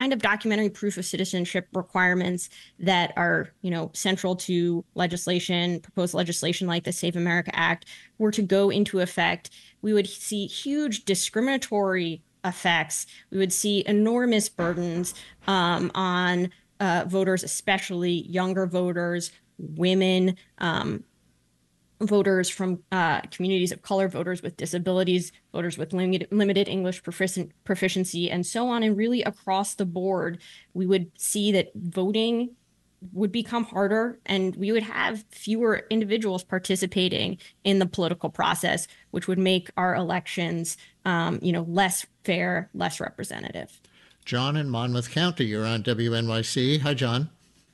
kind of documentary proof of citizenship requirements that are, central to proposed legislation like the Save America Act were to go into effect, we would see huge discriminatory effects. We would see enormous burdens on voters, especially younger voters, women, voters from communities of color, voters with disabilities, voters with limited English proficiency, and so on. And really across the board, we would see that voting would become harder and we would have fewer individuals participating in the political process, which would make our elections, less fair, less representative. John in Monmouth County, you're on WNYC. Hi, John.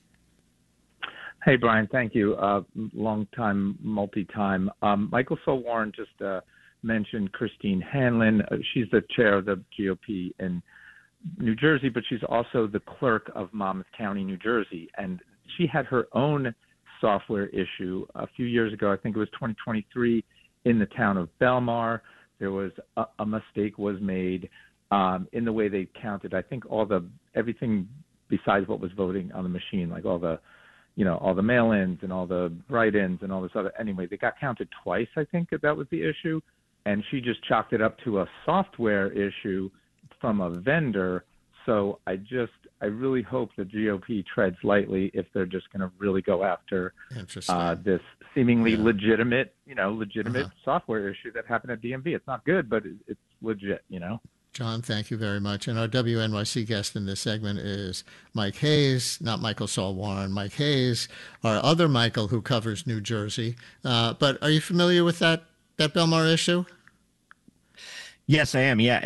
Hey, Brian. Thank you. Long time, multi-time. Michael Saul Warren just mentioned Christine Hanlon. She's the chair of the GOP in New Jersey, but she's also the clerk of Monmouth County, New Jersey. And she had her own software issue a few years ago. I think it was 2023 in the town of Belmar. There was a mistake was made in the way they counted. I think everything besides what was voting on the machine, like all the mail-ins and all the write-ins and all this other. Anyway, they got counted twice, I think, that was the issue. And she just chalked it up to a software issue from a vendor. So I really hope the GOP treads lightly if they're just going to really go after this seemingly legitimate software issue that happened at DMV. It's not good, but it's legit, John, thank you very much. And our WNYC guest in this segment is Mike Hayes, not Michael Saul Warren, Mike Hayes, our other Michael who covers New Jersey. But are you familiar with that Belmar issue? Yes, I am. Yeah,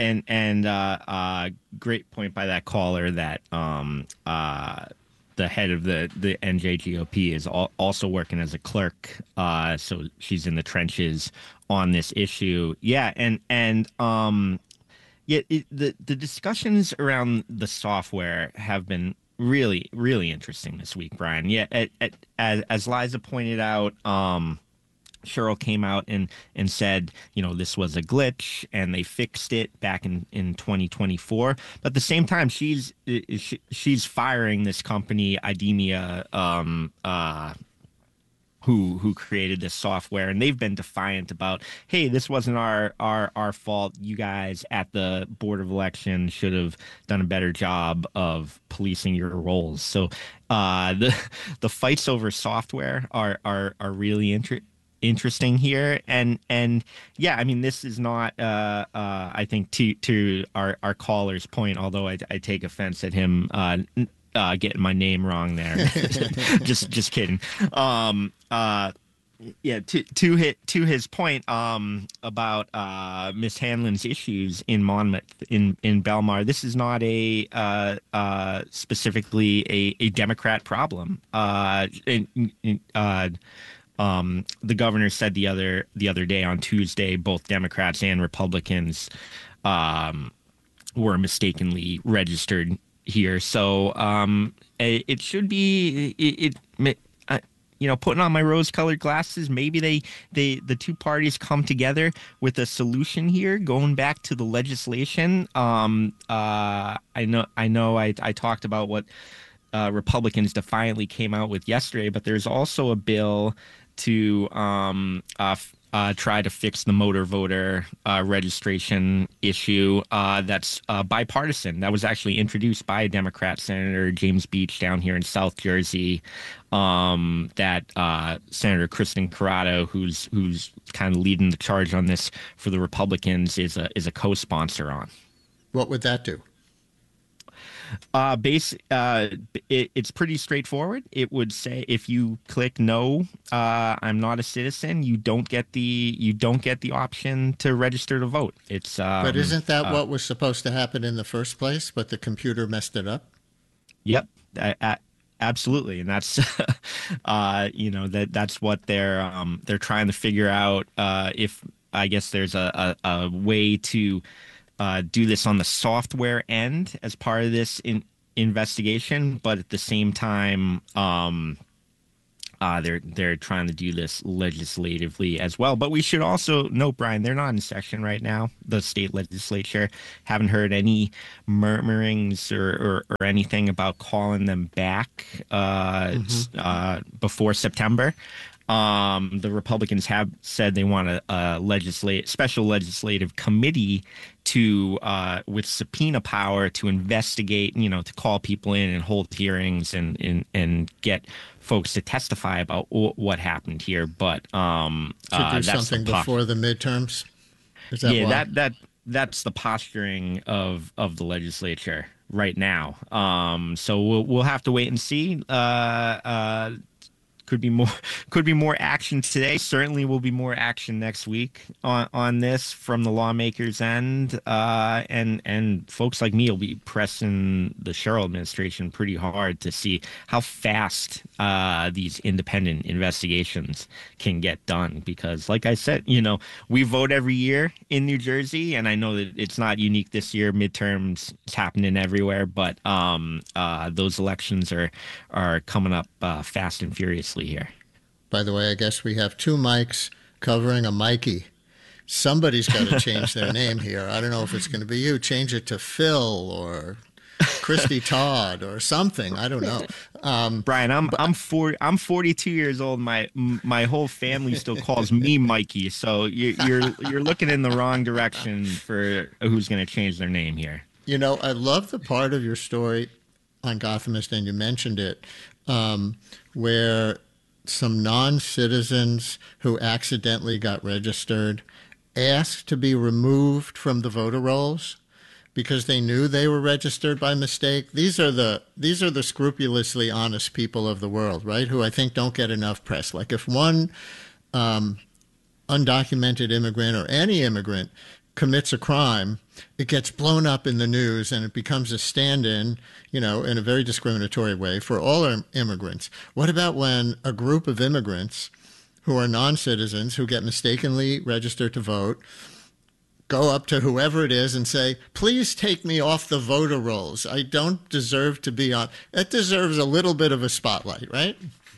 and great point by that caller that the head of the NJGOP is also working as a clerk, so she's in the trenches on this issue. Yeah, and the discussions around the software have been really, really interesting this week, Brian. Yeah, as Liza pointed out, Cheryl came out and said, this was a glitch and they fixed it back in 2024. But at the same time, she's firing this company, IDEMIA, who created this software, and they've been defiant about, hey, this wasn't our fault. You guys at the Board of Election should have done a better job of policing your roles. So the fights over software are really interesting here, and yeah, I mean, this is not I think to our caller's point, although I take offense at him getting my name wrong there. just kidding. Yeah, to his point about Miss Hanlon's issues in Monmouth in Belmar, this is not specifically a Democrat problem. The governor said the other day on Tuesday, both Democrats and Republicans were mistakenly registered here. So it should be putting on my rose-colored glasses. Maybe the two parties come together with a solution here, going back to the legislation. I talked about what Republicans defiantly came out with yesterday, but there's also a bill to try to fix the motor voter registration issue that's bipartisan. That was actually introduced by a Democrat, Senator James Beach, down here in South Jersey, that Senator Kristen Corrado, who's kind of leading the charge on this for the Republicans, is a co-sponsor on. What would that do? It's pretty straightforward. It would say if you click no, I'm not a citizen, you don't get the option to register to vote. It's but isn't that what was supposed to happen in the first place? But the computer messed it up. Yep, absolutely, and that's that's what they're trying to figure out. If I guess there's a way to do this on the software end as part of this investigation, but at the same time, They're trying to do this legislatively as well. But we should also note, Brian, they're not in session right now. The state legislature, haven't heard any murmurings or anything about calling them back before September. The Republicans have said they want a special legislative committee to with subpoena power to investigate, to call people in and hold hearings and get folks to testify about what happened here. But to do something before the midterms. Is that why? That's the posturing of the legislature right now. So we'll have to wait and see. Could be more action today. Certainly will be more action next week on this from the lawmakers' end. And folks like me will be pressing the Sherrill administration pretty hard to see how fast these independent investigations can get done. Because like I said, we vote every year in New Jersey, and I know that it's not unique this year. Midterms is happening everywhere, but those elections are coming up fast and furiously here. By the way, I guess we have two mics covering a Mikey. Somebody's got to change their name here. I don't know if it's going to be you. Change it to Phil or Christy Todd or something. I don't know. Brian, I'm 42 years old. My whole family still calls me Mikey. So you're looking in the wrong direction for who's going to change their name here. I love the part of your story on Gothamist, and you mentioned it, where some non-citizens who accidentally got registered asked to be removed from the voter rolls because they knew they were registered by mistake. These are the scrupulously honest people of the world, right? Who I think don't get enough press. Like if one undocumented immigrant or any immigrant commits a crime, it gets blown up in the news and it becomes a stand-in, in a very discriminatory way for all immigrants. What about when a group of immigrants who are non-citizens who get mistakenly registered to vote go up to whoever it is and say, please take me off the voter rolls. I don't deserve to be on. It deserves a little bit of a spotlight, right?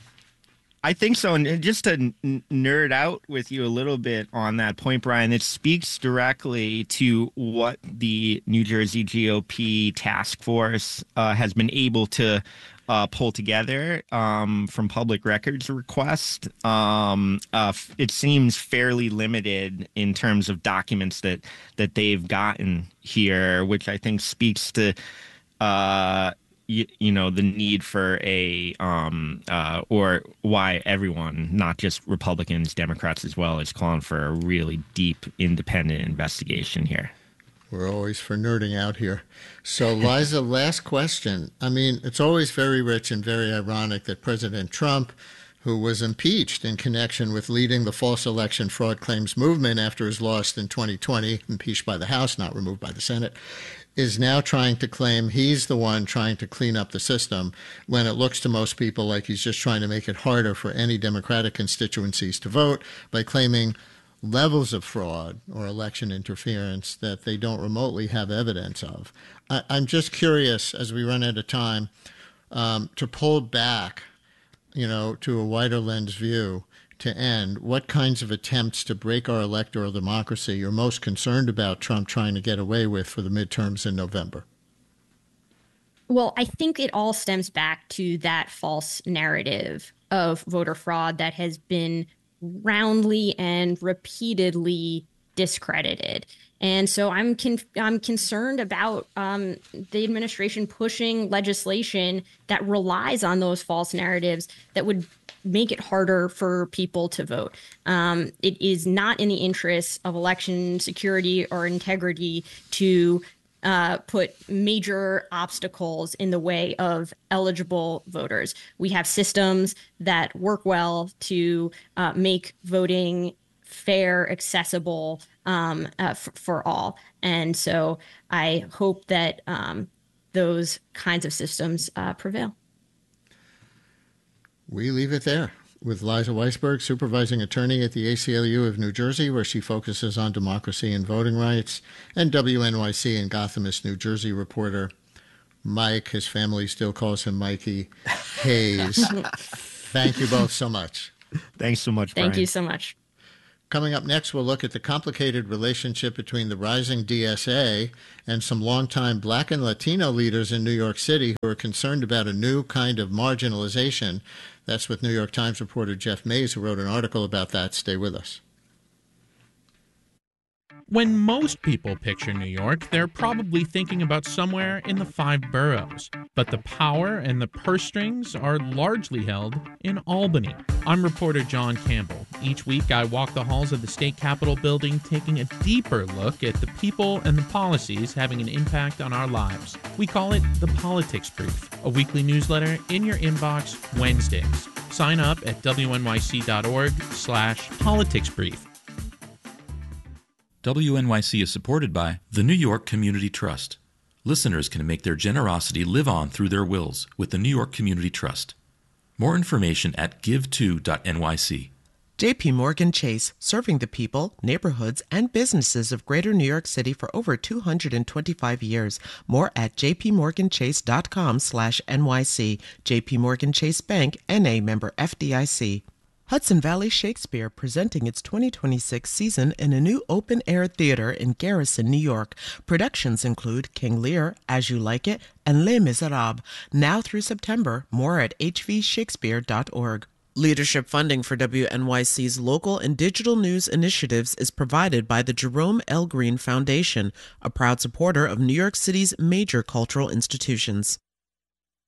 I think so. And just to nerd out with you a little bit on that point, Brian, it speaks directly to what the New Jersey GOP task force has been able to pull together from public records request. It seems fairly limited in terms of documents that they've gotten here, which I think speaks to the need for or why everyone, not just Republicans, Democrats as well, is calling for a really deep independent investigation here. We're always for nerding out here. So, Liza, last question. I mean, it's always very rich and very ironic that President Trump, who was impeached in connection with leading the false election fraud claims movement after his loss in 2020, impeached by the House, not removed by the Senate, is now trying to claim he's the one trying to clean up the system when it looks to most people like he's just trying to make it harder for any Democratic constituencies to vote by claiming levels of fraud or election interference that they don't remotely have evidence of. I'm just curious, as we run out of time, to pull back, to a wider lens view to end, what kinds of attempts to break our electoral democracy you're most concerned about Trump trying to get away with for the midterms in November? Well, I think it all stems back to that false narrative of voter fraud that has been roundly and repeatedly discredited. And so I'm concerned about the administration pushing legislation that relies on those false narratives that would make it harder for people to vote. It is not in the interests of election security or integrity to put major obstacles in the way of eligible voters. We have systems that work well to make voting fair, accessible for all. And so I hope that those kinds of systems prevail. We leave it there with Liza Weisberg, supervising attorney at the ACLU of New Jersey, where she focuses on democracy and voting rights, and WNYC and Gothamist New Jersey reporter Mike, his family still calls him Mikey, Hayes. Thank you both so much. Thanks so much, Thank Brian. you so much. Coming up next, we'll look at the complicated relationship between the rising DSA and some longtime Black and Latino leaders in New York City who are concerned about a new kind of marginalization. That's with New York Times reporter Jeff Mays, who wrote an article about that. Stay with us. When most people picture New York, they're probably thinking about somewhere in the 5 boroughs. But the power and the purse strings are largely held in Albany. I'm reporter John Campbell. Each week, I walk the halls of the state capitol building, taking a deeper look at the people and the policies having an impact on our lives. We call it The Politics Brief, a weekly newsletter in your inbox Wednesdays. Sign up at wnyc.org/politicsbrief. WNYC is supported by the New York Community Trust. Listeners can make their generosity live on through their wills with the New York Community Trust. More information at give2.nyc. JP Morgan Chase, serving the people, neighborhoods, and businesses of Greater New York City for over 225 years. More at jpmorganchase.com/NYC. JP Morgan Chase Bank, N.A. member FDIC. Hudson Valley Shakespeare presenting its 2026 season in a new open-air theater in Garrison, New York. Productions include King Lear, As You Like It, and Les Miserables. Now through September. More at hvshakespeare.org. Leadership funding for WNYC's local and digital news initiatives is provided by the Jerome L. Green Foundation, a proud supporter of New York City's major cultural institutions.